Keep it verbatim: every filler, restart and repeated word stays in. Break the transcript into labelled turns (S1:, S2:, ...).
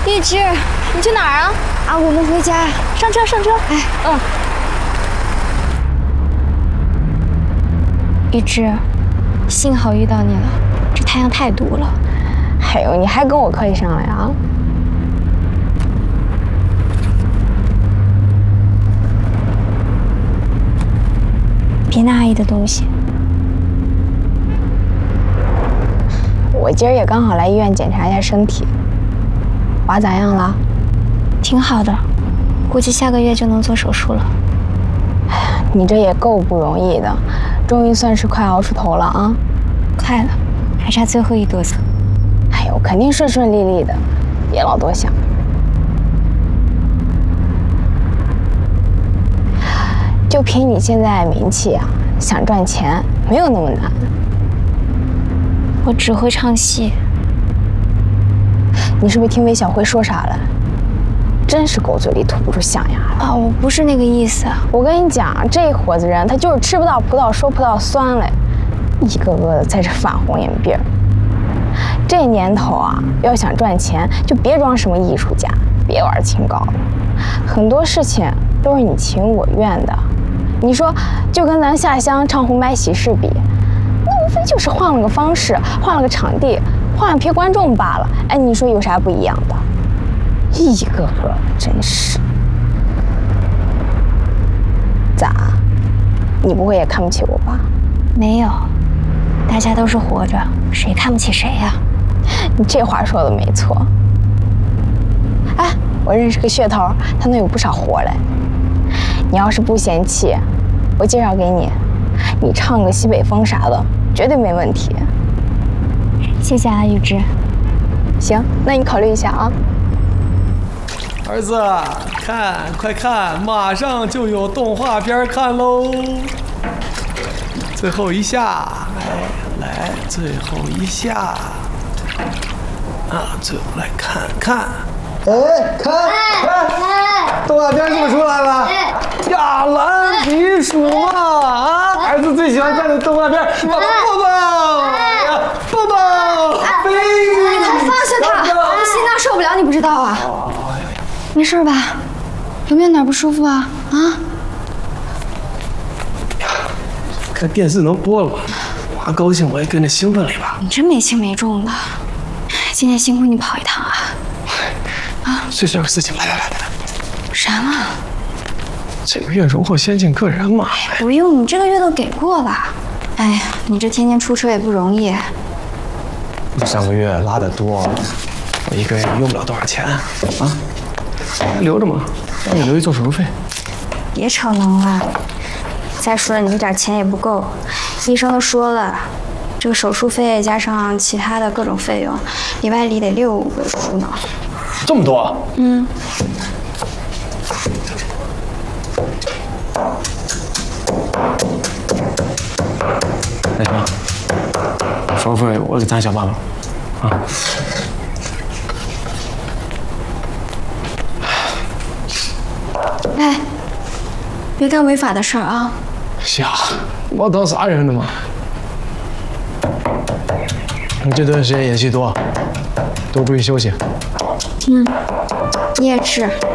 S1: 一只，你去哪儿啊？啊，我们回家，上车上车。哎，嗯。一只，幸好遇到你了，这太阳太毒了。
S2: 哎呦，你还跟我客气上来啊？
S1: 别拿阿姨的东西。
S2: 我今儿也刚好来医院检查一下身体，娃咋样了？
S1: 挺好的，估计下个月就能做手术了。
S2: 哎呀，你这也够不容易的，终于算是快熬出头了啊！
S1: 快了，还差最后一垛层。
S2: 哎呦，肯定顺顺利利的，别老多想。就凭你现在名气啊，想赚钱没有那么难。
S1: 我只会唱戏。
S2: 你是不是听韦小辉说啥了？真是狗嘴里吐不出象牙来
S1: 啊！我不是那个意思。
S2: 我跟你讲，这一伙子人他就是吃不到葡萄说葡萄酸嘞，一个个的在这反红眼病。这年头啊，要想赚钱，就别装什么艺术家，别玩清高了。很多事情都是你情我愿的。你说，就跟咱下乡唱红白喜事比，那无非就是换了个方式，换了个场地，换了批观众罢了。哎，你说有啥不一样的？一个个真是。咋？你不会也看不起我吧？
S1: 没有，大家都是活着，谁看不起谁呀？
S2: 你这话说的没错。哎，我认识个噱头，他那有不少活嘞。你要是不嫌弃，我介绍给你，你唱个西北风啥的，绝对没问题。
S1: 谢谢啊，玉芝。
S2: 行，那你考虑一下啊。
S3: 儿子，看，快看，马上就有动画片看喽！最后一下，哎，来，最后一下，啊，最后来看看。哎，看，看，动画片是不是出来了？呀，蓝皮鼠嘛，啊，儿子最喜欢看的动画片，爸爸抱抱，呀，抱抱，飞。
S1: 你快放下他，他心脏受不了，你不知道啊？没事吧？有没有哪不舒服啊？啊？
S3: 看电视能播了吗？娃高兴，我也跟着兴奋了一把。
S1: 你真没轻没重的，今天辛苦你跑一趟啊！
S3: 啊，碎碎有事情，来来来来。
S1: 啥嘛？
S3: 这个月荣获先进个人嘛。
S1: 哎，不用，你这个月都给过了。哎呀，你这天天出车也不容易。
S3: 你上个月拉得多，我一个月用不了多少钱啊，留着嘛，让你留一做手术费。
S1: 别逞能了。再说了，你这点钱也不够，医生都说了，这个手术费加上其他的各种费用，里外里得六位数呢。
S3: 这么多？
S1: 嗯。
S3: 那行，手术费我给咱想办法啊。
S1: 哎，别干违法的事儿啊！
S3: 瞎，我当啥人呢嘛？你这段时间演戏多，多注意休息。
S1: 嗯，你也是。